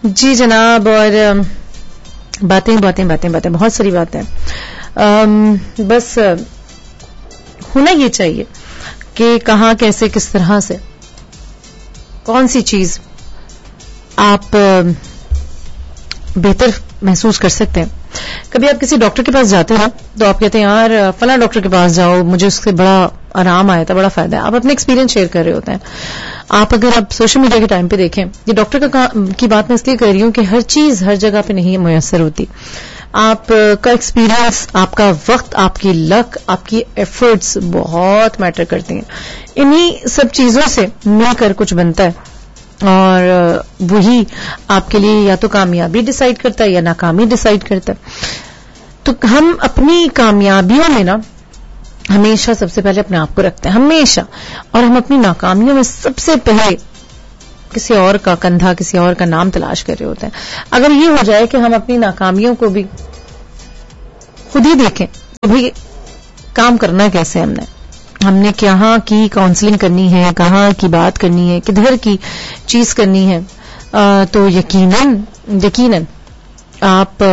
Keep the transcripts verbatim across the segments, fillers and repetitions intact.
جی جناب, اور باتیں باتیں باتیں باتیں بہت ساری باتیں, بس ہونا یہ چاہیے کہ کہاں کیسے کس طرح سے کون سی چیز آپ بہتر محسوس کر سکتے ہیں. کبھی آپ کسی ڈاکٹر کے پاس جاتے ہیں تو آپ کہتے ہیں یار فلاں ڈاکٹر کے پاس جاؤ, مجھے اس سے بڑا آرام آیا تھا, بڑا فائدہ ہے. آپ اپنے ایکسپیرینس شیئر کر رہے ہوتے ہیں. آپ اگر آپ سوشل میڈیا کے ٹائم پہ دیکھیں, یہ ڈاکٹر کا کی بات میں اس لیے کر رہی ہوں کہ ہر چیز ہر جگہ پہ نہیں میسر ہوتی. آپ کا ایکسپیرینس, آپ کا وقت, آپ کی لک, آپ کی ایفرٹس بہت میٹر کرتی ہیں. انہی سب چیزوں سے مل کر کچھ بنتا ہے, اور وہی آپ کے لیے یا تو کامیابی ڈیسائیڈ کرتا ہے یا ناکامی ڈیسائیڈ کرتا ہے. تو ہم اپنی کامیابیوں میں نا ہمیشہ سب سے پہلے اپنے آپ کو رکھتے ہیں, ہمیشہ, اور ہم اپنی ناکامیوں میں سب سے پہلے کسی اور کا کندھا, کسی اور کا نام تلاش کر رہے ہوتے ہیں. اگر یہ ہو جائے کہ ہم اپنی ناکامیوں کو بھی خود ہی دیکھیں تو بھئی کام کرنا کیسے, ہم نے ہم نے کہاں کی کاؤنسلنگ کرنی ہے, کہاں کی بات کرنی ہے, کدھر کی چیز کرنی ہے, آ, تو یقیناً یقیناً آپ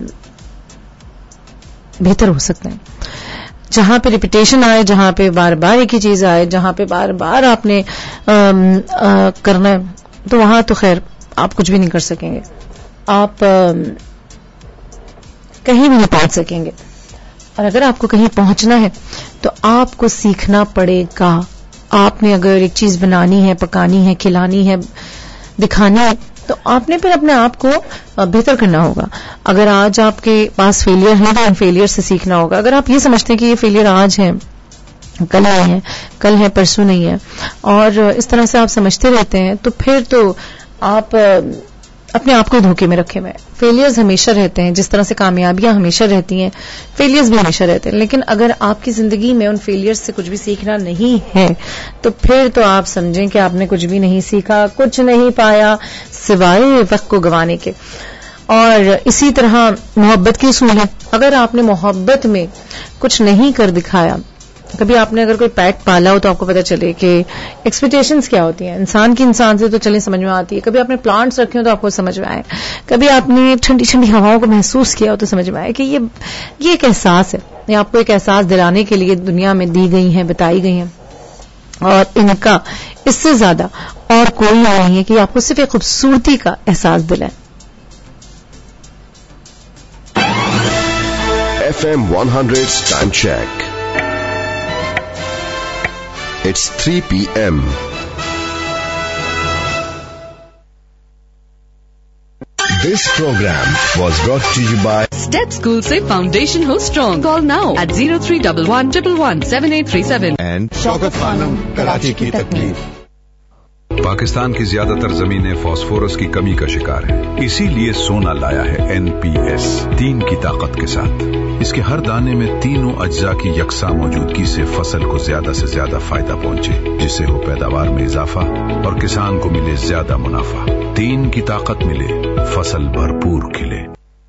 بہتر ہو سکتے ہیں. جہاں پہ ریپیٹیشن آئے, جہاں پہ بار بار ایک ہی چیز آئے, جہاں پہ بار بار آپ نے آم, آ, کرنا ہے, تو وہاں تو خیر آپ کچھ بھی نہیں کر سکیں گے, آپ آم, کہیں بھی نہیں پہنچ سکیں گے. اور اگر آپ کو کہیں پہنچنا ہے تو آپ کو سیکھنا پڑے گا. آپ نے اگر ایک چیز بنانی ہے, پکانی ہے, کھلانی ہے, دکھانی ہے, تو آپ نے پھر اپنے آپ کو بہتر کرنا ہوگا. اگر آج آپ کے پاس فیلئر ہے تو ان فیلئر سے سیکھنا ہوگا. اگر آپ یہ سمجھتے ہیں کہ یہ فیلئر آج ہے, کل آئے ہیں, کل ہے پرسوں نہیں ہے, اور اس طرح سے آپ سمجھتے رہتے ہیں, تو پھر تو آپ اپنے آپ کو دھوکے میں رکھے ہوئے. فیلئرز ہمیشہ رہتے ہیں, جس طرح سے کامیابیاں ہمیشہ رہتی ہیں, فیلئرز بھی ہمیشہ رہتے ہیں. لیکن اگر آپ کی زندگی میں ان فیلئرز سے کچھ بھی سیکھنا نہیں ہے تو پھر تو آپ سمجھیں کہ آپ نے کچھ بھی نہیں سیکھا, کچھ نہیں پایا سوائے وقت کو گنوانے کے. اور اسی طرح محبت کی اصول ہے. اگر آپ نے محبت میں کچھ نہیں کر دکھایا, کبھی آپ نے اگر کوئی پیٹ پالا ہو تو آپ کو پتہ چلے کہ ایکسپیکٹیشنز کیا ہوتی ہیں انسان کی, انسان سے تو چلیں سمجھ میں آتی ہے. کبھی آپ نے پلانٹس رکھے ہو تو آپ کو سمجھ میں آئے, کبھی آپ نے ٹھنڈی ٹھنڈی ہواؤں کو محسوس کیا ہو تو سمجھ میں آئے کہ یہ یہ ایک احساس ہے, یہ آپ کو ایک احساس دلانے کے لیے دنیا میں دی گئی ہیں, بتائی گئی ہیں, اور ان کا اس سے زیادہ اور کوئی نہیں ہے کہ آپ کو صرف ایک خوبصورتی کا احساس دلائیں. F M one hundred time check. It's three p m. This program was brought to you by Step School से फाउंडेशन हो strong. Call now at zero three one one one one seven eight three seven. and Shaukat Khanum, Karachi की तकलीफ. पाकिस्तान की ज्यादातर जमीनें phosphorus की कमी का शिकार हैं, इसीलिए सोना लाया है एन पी एस तीन की ताकत के साथ. इसके हर दाने में तीनों अज्जा की यकसा मौजूदगी से फसल को ज्यादा से ज्यादा फायदा पहुंचे, जिससे हो पैदावार में इजाफा और किसान को मिले ज्यादा मुनाफा. तीन की ताकत मिले, फसल भरपूर खिले.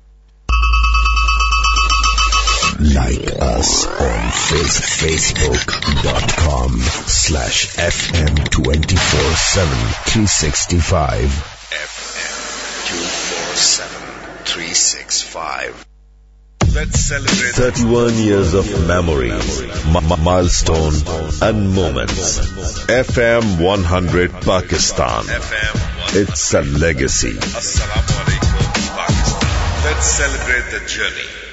Like us on Facebook dot com slash F M twenty-four seven three sixty-five. F M twenty-four seven three sixty-five. Let's celebrate thirty-one years of memories, m- milestone and moments. F M one hundred Pakistan. F M It's a legacy. Assalamu alaikum Pakistan. Let's celebrate the journey.